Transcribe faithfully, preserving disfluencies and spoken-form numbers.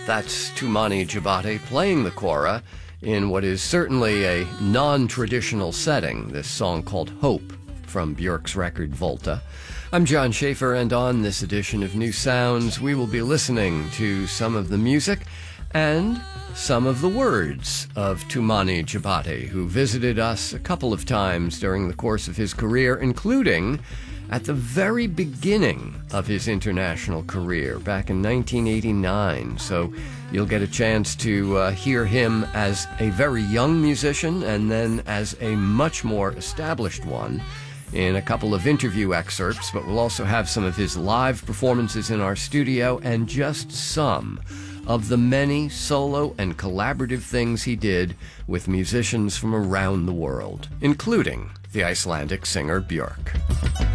That's Tumani Jabate playing the kora in what is certainly a non-traditional setting, this song called Hope from Björk's record Volta. I'm John Schaefer, and on this edition of New Sounds, we will be listening to some of the music and some of the words of Tumani Jabate, who visited us a couple of times during the course of his career, including at the very beginning of his international career, back in nineteen eighty-nine. So you'll get a chance to uh, hear him as a very young musician and then as a much more established one in a couple of interview excerpts, but we'll also have some of his live performances in our studio and just some of the many solo and collaborative things he did with musicians from around the world, including the Icelandic singer Björk.